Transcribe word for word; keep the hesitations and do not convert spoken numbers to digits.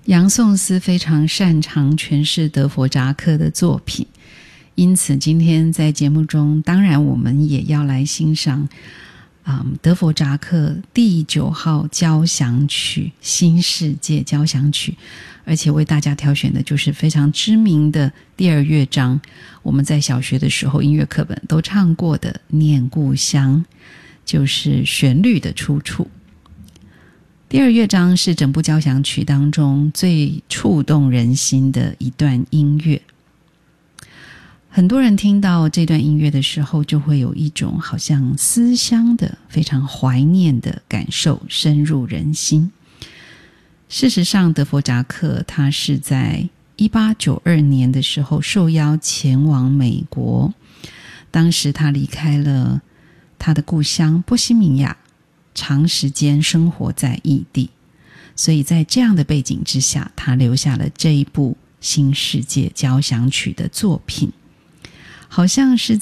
杨颂斯非常擅长诠释德弗扎克的作品，因此今天在节目中，当然我们也要来欣赏、嗯、德弗扎克第九号交响曲《新世界交响曲》，而且为大家挑选的就是非常知名的第二乐章，我们在小学的时候音乐课本都唱过的《念故乡》，就是旋律的出处。第二乐章是整部交响曲当中最触动人心的一段音乐。很多人听到这段音乐的时候，就会有一种好像思乡的、非常怀念的感受深入人心。事实上，德弗扎克他是在一八九二年的时候受邀前往美国，当时他离开了他的故乡波西米亚，长时间生活在异地，所以在这样的背景之下，他留下了这一部《新世界交响曲》的作品。好像是